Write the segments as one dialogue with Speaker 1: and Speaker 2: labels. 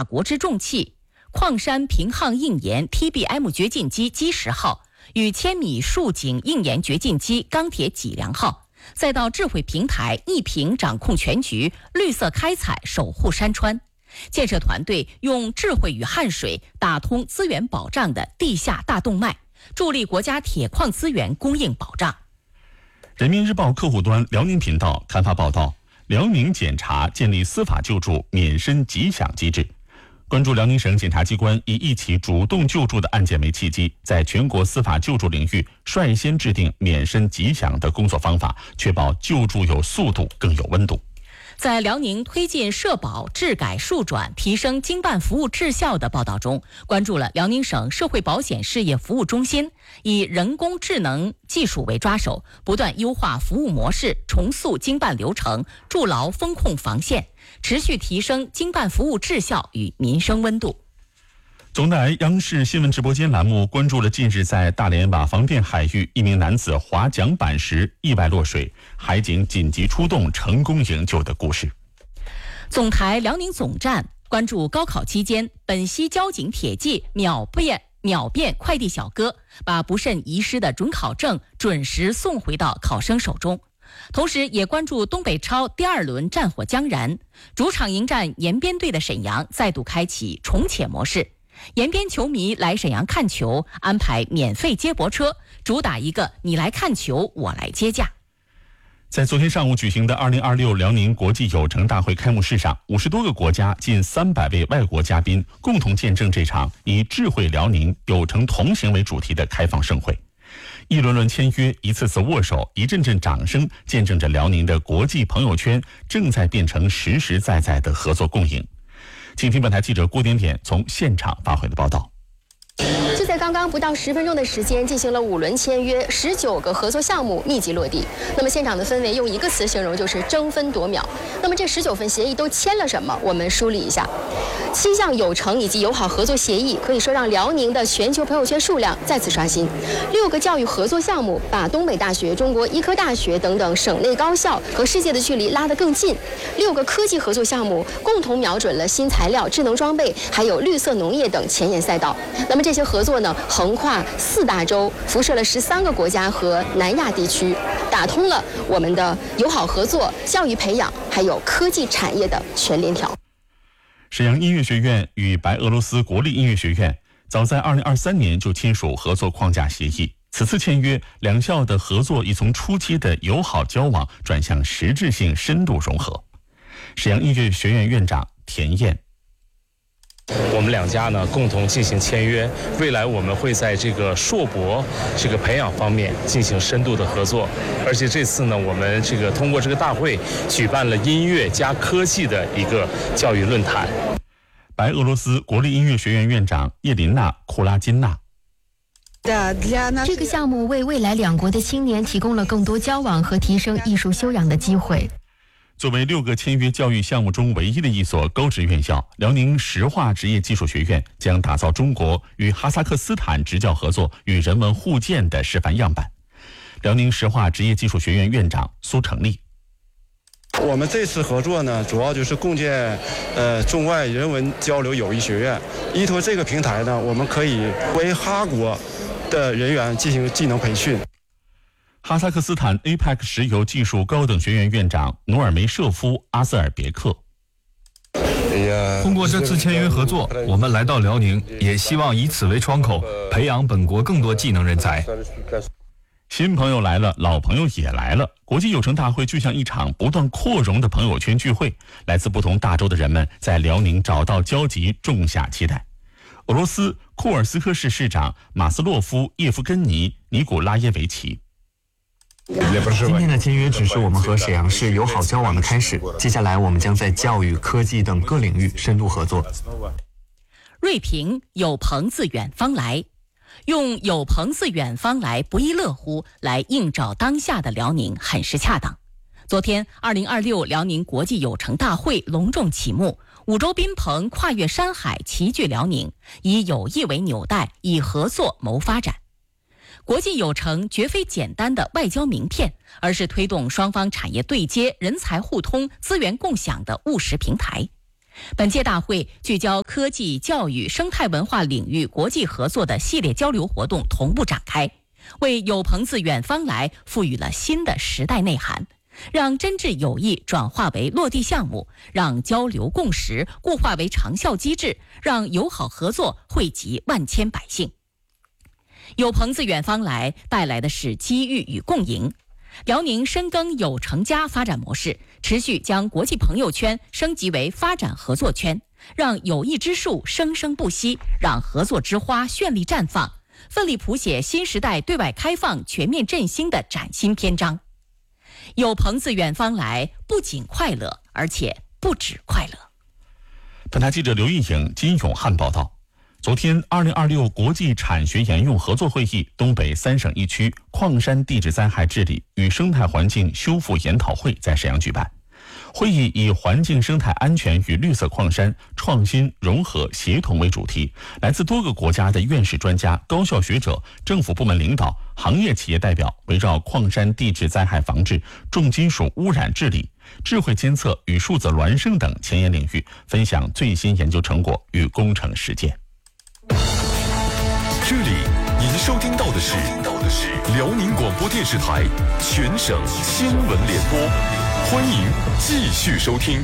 Speaker 1: 大国之重器矿山平항硬岩 TBM 掘进机基石号与千米竖井硬岩掘进机钢铁脊梁号，再到智慧平台一平掌控全局，绿色开采守护山川。建设团队用智慧与汗水打通资源保障的地下大动脉，助力国家铁矿资源供应保障。
Speaker 2: 人民日报客户端辽宁频道刊发报道，辽宁检察建立司法救助免申即享机制。关注辽宁省检察机关以一起主动救助的案件为契机，在全国司法救助领域率先制定免申即享的工作方法，确保救助有速度更有温度。
Speaker 1: 在辽宁推进社保治改数转，提升经办服务质效的报道中，关注了辽宁省社会保险事业服务中心以人工智能技术为抓手，不断优化服务模式，重塑经办流程，筑牢风控防线，持续提升经办服务质效与民生温度。
Speaker 2: 总台央视新闻直播间栏目关注了近日在大连瓦房店海域一名男子划桨板时意外落水，海警紧急出动成功营救的故事。
Speaker 1: 总台辽宁总站关注高考期间本溪交警铁骑秒变快递小哥，把不慎遗失的准考证准时送回到考生手中。同时也关注东北超第2轮战火将燃，主场迎战延边队的沈阳再度开启重启模式。延边球迷来沈阳看球，安排免费接驳车，主打一个你来看球我来接驾。
Speaker 2: 在昨天上午举行的2026辽宁国际友城大会开幕式上，50多个国家近300位外国嘉宾共同见证这场以智慧辽宁友城同行为主题的开放盛会。一轮轮签约，一次次握手，一阵阵掌声，见证着辽宁的国际朋友圈正在变成实实在在的合作共赢。请听本台记者郭点点从现场发回的报道。
Speaker 3: 就在刚刚不到10分钟的时间，进行了5轮签约，19个合作项目密集落地。那么现场的氛围用一个词形容，就是争分夺秒。那么这19份协议都签了什么？我们梳理一下。7项友城以及友好合作协议，可以说让辽宁的全球朋友圈数量再次刷新。6个教育合作项目，把东北大学、中国医科大学等等省内高校和世界的距离拉得更近。6个科技合作项目，共同瞄准了新材料、智能装备，还有绿色农业等前沿赛道。那么这些合作呢，横跨4大洲，辐射了13个国家和南亚地区，打通了我们的友好合作、教育培养还有科技产业的全链条。
Speaker 2: 沈阳音乐学院与白俄罗斯国立音乐学院早在2023年就签署合作框架协议，此次签约，两校的合作已从初期的友好交往转向实质性深度融合。沈阳音乐学院院长田燕，
Speaker 4: 我们两家呢共同进行签约，未来我们会在这个硕博这个培养方面进行深度的合作，而且这次呢，我们这个通过这个大会举办了音乐加科技的一个教育论坛。
Speaker 2: 白俄罗斯国立音乐学院院长叶琳娜·库拉金娜，
Speaker 5: 这个项目为未来两国的青年提供了更多交往和提升艺术修养的机会。
Speaker 2: 作为6个签约教育项目中唯一的一所高职院校，辽宁石化职业技术学院将打造中国与哈萨克斯坦职教合作与人文互鉴的示范样板。辽宁石化职业技术学院院长苏成立，
Speaker 6: 我们这次合作呢，主要就是共建中外人文交流友谊学院。依托这个平台呢，我们可以为哈国的人员进行技能培训。
Speaker 2: 哈萨克斯坦 APEC 石油技术高等学院院长努尔梅舍夫阿瑟尔别克，
Speaker 7: 通过这次签约合作，我们来到辽宁，也希望以此为窗口，培养本国更多技能人才。
Speaker 2: 新朋友来了，老朋友也来了。国际友城大会就像一场不断扩容的朋友圈聚会，来自不同大洲的人们在辽宁找到交集，种下期待。俄罗斯库尔斯克市市长马斯洛夫叶夫根尼尼古拉耶维奇，
Speaker 8: 今天的签约只是我们和沈阳市友好交往的开始，接下来我们将在教育、科技等各领域深度合作。
Speaker 1: 锐评有朋自远方来，用有朋自远方来不亦乐乎来映照当下的辽宁很是恰当。昨天2026辽宁国际友城大会隆重启幕，5洲宾朋跨越山海齐聚辽宁，以友谊为纽带，以合作谋发展。国际友城绝非简单的外交名片，而是推动双方产业对接、人才互通、资源共享的务实平台。 本届大会聚焦科技、教育、生态文化领域国际合作的系列交流活动同步展开，为有朋自远方来赋予了新的时代内涵，让真挚友谊转化为落地项目，让交流共识固化为长效机制，让友好合作惠及万千百姓。有朋自远方来带来的是机遇与共赢。辽宁深耕有成家发展模式，持续将国际朋友圈升级为发展合作圈，让友谊之树生生不息，让合作之花绚丽绽放，奋力谱写新时代对外开放全面振兴的崭新篇章。有朋自远方来不仅快乐，而且不止快乐。
Speaker 2: 本台记者刘玉颖、金永汉报道。昨天，2026国际产学研用合作会议东北3省1区矿山地质灾害治理与生态环境修复研讨会在沈阳举办。会议以环境生态安全与绿色矿山创新融合协同为主题，来自多个国家的院士专家、高校学者、政府部门领导、行业企业代表，围绕矿山地质灾害防治、重金属污染治理、智慧监测与数字孪生等前沿领域，分享最新研究成果与工程实践。
Speaker 9: 这里您收听到的是辽宁广播电视台全省新闻联播，欢迎继续收听。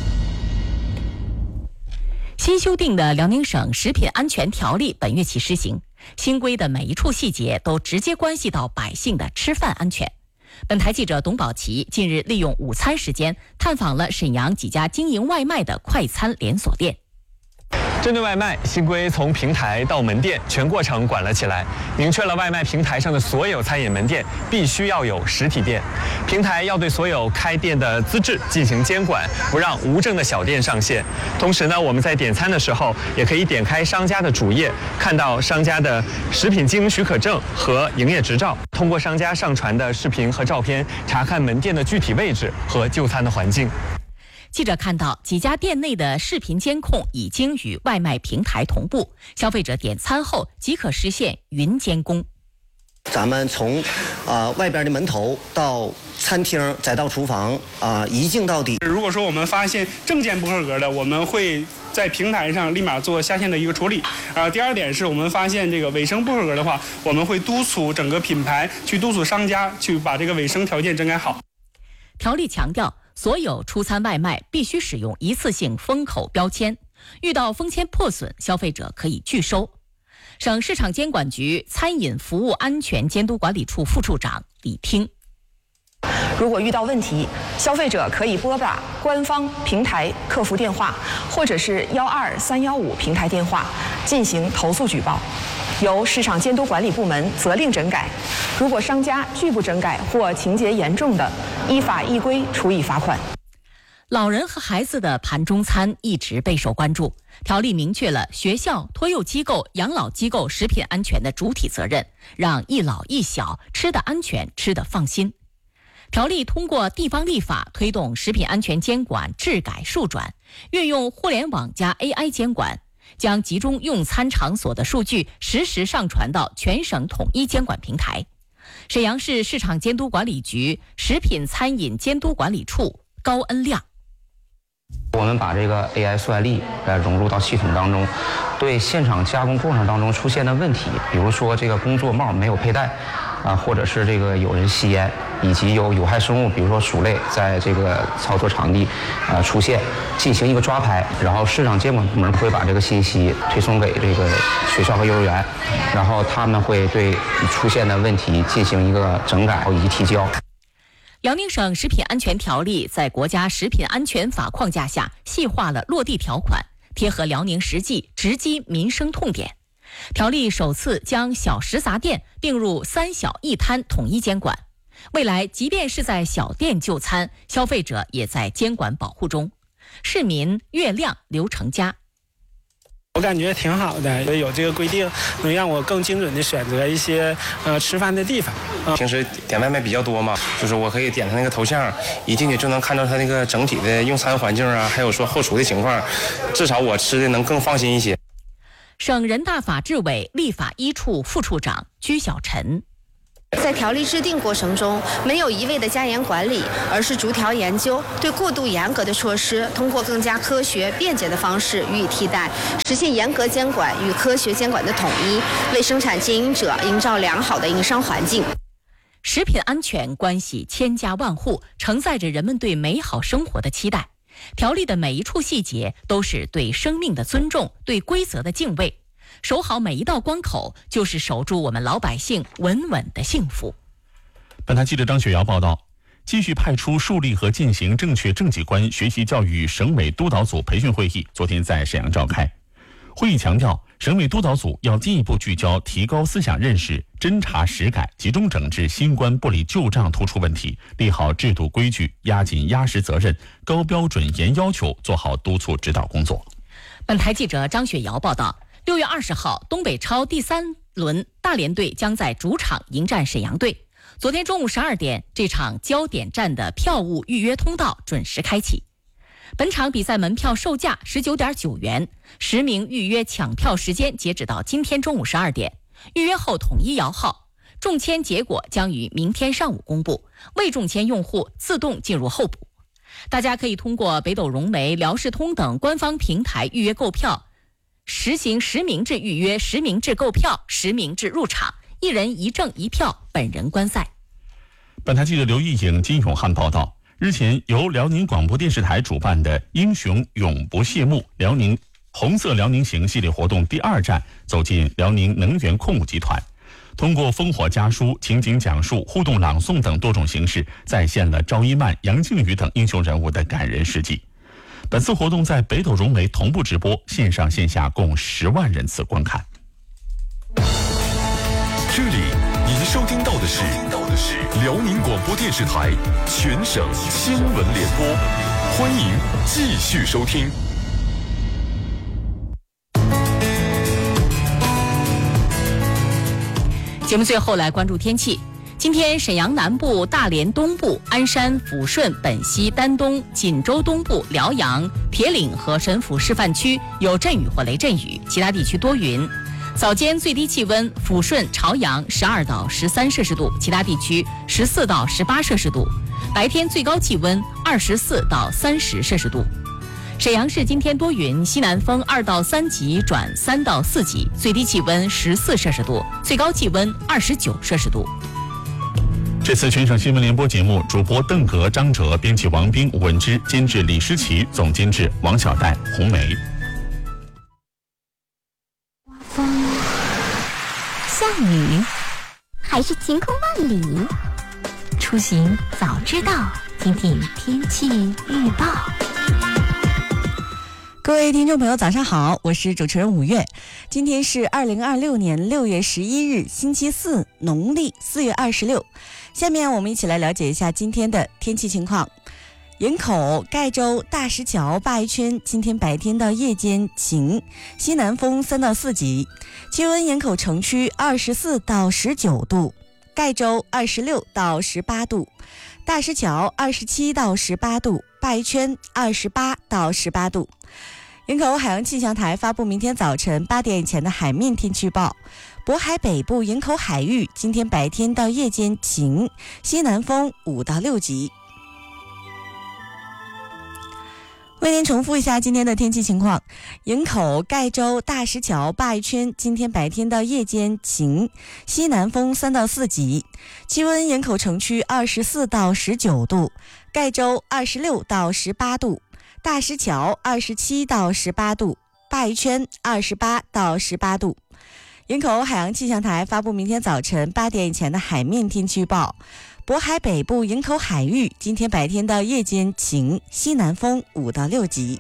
Speaker 1: 新修订的辽宁省食品安全条例本月起施行，新规的每一处细节都直接关系到百姓的吃饭安全。本台记者董宝琪近日利用午餐时间探访了沈阳几家经营外卖的快餐连锁店。
Speaker 10: 针对外卖，新规从平台到门店全过程管了起来，明确了外卖平台上的所有餐饮门店必须要有实体店，平台要对所有开店的资质进行监管，不让无证的小店上线。同时呢，我们在点餐的时候也可以点开商家的主页，看到商家的食品经营许可证和营业执照，通过商家上传的视频和照片查看门店的具体位置和就餐的环境。
Speaker 1: 记者看到几家店内的视频监控已经与外卖平台同步，消费者点餐后即可实现云监工。
Speaker 11: 咱们从外边的门头到餐厅再到厨房一镜到底。
Speaker 12: 如果说我们发现证件不合格的，我们会在平台上立马做下线的一个处理。第二点是我们发现这个卫生不合格的话，我们会督促整个品牌去督促商家去把这个卫生条件整改好。
Speaker 1: 条例强调，所有出餐外卖必须使用一次性封口标签，遇到封签破损，消费者可以拒收。省市场监管局餐饮服务安全监督管理处副处长李听。
Speaker 13: 如果遇到问题，消费者可以拨打官方平台客服电话，或者是12315平台电话进行投诉举报，由市场监督管理部门责令整改。如果商家拒不整改或情节严重的，依法依规处以罚款。
Speaker 1: 老人和孩子的盘中餐一直备受关注，条例明确了学校、托幼机构、养老机构食品安全的主体责任，让一老一小吃得安全、吃得放心。条例通过地方立法推动食品安全监管治改数转，运用互联网加 AI 监管，将集中用餐场所的数据实时上传到全省统一监管平台。沈阳市市场监督管理局食品餐饮监督管理处高恩亮。
Speaker 14: 我们把这个 AI 算力融入到系统当中，对现场加工过程当中出现的问题，比如说这个工作帽没有佩戴或者是这个有人吸烟，以及有害生物，比如说鼠类在这个操作场地出现，进行一个抓拍，然后市场监管部门会把这个信息推送给这个学校和幼儿园，然后他们会对出现的问题进行一个整改以及提交。
Speaker 1: 辽宁省食品安全条例在国家食品安全法框架下细化了落地条款，贴合辽宁实际，直击民生痛点。条例首次将小食杂店并入3小1摊统一监管，未来即便是在小店就餐，消费者也在监管保护中。市民岳亮、刘成家。
Speaker 15: 我感觉挺好的，有这个规定能让我更精准的选择一些吃饭的地方。
Speaker 16: 平时点外卖比较多嘛，就是我可以点他那个头像，一进去就能看到他那个整体的用餐环境还有说后厨的情况，至少我吃的能更放心一些。
Speaker 1: 省人大法制委立法一处副处长居小晨。
Speaker 17: 在条例制定过程中，没有一味的加严管理，而是逐条研究，对过度严格的措施，通过更加科学便捷的方式予以替代，实现严格监管与科学监管的统一，为生产经营者营造良好的营商环境。
Speaker 1: 食品安全关系千家万户，承载着人们对美好生活的期待。条例的每一处细节都是对生命的尊重，对规则的敬畏。守好每一道关口，就是守住我们老百姓稳稳的幸福。
Speaker 2: 本台记者张雪瑶报道，继续派出树立和进行正确政绩观学习教育省委督导组培训会议昨天在沈阳召开。会议强调，省委督导组要进一步聚焦提高思想认识，侦查实改，集中整治新冠不理旧账突出问题，立好制度规矩，压紧压实责任，高标准严要求，做好督促指导工作。
Speaker 1: 本台记者张雪瑶报道，6月20号，东北超第3轮大连队将在主场迎战沈阳队。昨天中午12点，这场焦点战的票务预约通道准时开启。本场比赛门票售价19.9元，10名预约抢票时间截止到今天中午12点，预约后统一摇号，中签结果将于明天上午公布，未中签用户自动进入候补。大家可以通过北斗融媒、辽视通等官方平台预约购票，实行实名制预约、实名制购票、实名制入场，1人1证1票，本人观赛。
Speaker 2: 本台记者刘毅颖、金永汉报道，日前由辽宁广播电视台主办的英雄永不谢幕辽宁红色辽宁行系列活动第2站走进辽宁能源控股集团，通过烽火家书、情景讲述、互动朗诵等多种形式，再现了赵一曼、杨靖宇等英雄人物的感人事迹。本次活动在北斗融媒同步直播，线上线下共10万人次观看。
Speaker 9: 这里您收听到的是辽宁广播电视台全省新闻联播，欢迎继续收听。
Speaker 1: 节目最后来关注天气。今天沈阳南部、大连东部、鞍山、抚顺、本溪、丹东、锦州东部、辽阳、铁岭和神府示范区有阵雨或雷阵雨，其他地区多云。早间最低气温，抚顺、朝阳12到13摄氏度，其他地区14到18摄氏度。白天最高气温24到30摄氏度。沈阳市今天多云，西南风2到3级转3到4级，最低气温14摄氏度，最高气温29摄氏度。
Speaker 2: 这次全省新闻联播节目，主播邓格、张哲，编辑王斌、吴文之，监制李诗琪，总监制王小戴、红梅。
Speaker 18: 风下雨还是晴空万里，出行早知道，听听天气预报。
Speaker 19: 各位听众朋友早上好，我是主持人吴越。今天是2026年6月11日星期四，农历4月26。下面我们一起来了解一下今天的天气情况。营口、盖州、大石桥、鲅鱼圈今天白天到夜间晴，西南风3到4级，气温营口城区24到19度，盖州26到18度，大石桥27到18度，鲅鱼圈28到18度。营口海洋气象台发布明天早晨8点以前的海面天气预报。渤海北部营口海域今天白天到夜间晴，西南风5到6级。为您重复一下今天的天气情况：营口、盖州、大石桥、鲅鱼圈今天白天到夜间晴，西南风3到4级，气温营口城区24到19度，盖州26到18度，大石桥27到18度，鲅鱼圈28到18度。营口海洋气象台发布明天早晨8点以前的海面天气预报。渤海北部营口海域今天白天到夜间晴，西南风5到6级。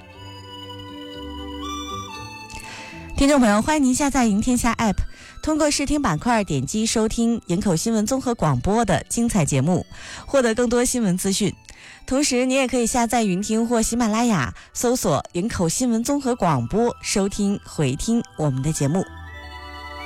Speaker 19: 听众朋友，欢迎您下载营天下 App， 通过视听板块点击收听营口新闻综合广播的精彩节目，获得更多新闻资讯。同时你也可以下载云听或喜马拉雅，搜索营口新闻综合广播，收听回听我们的节目。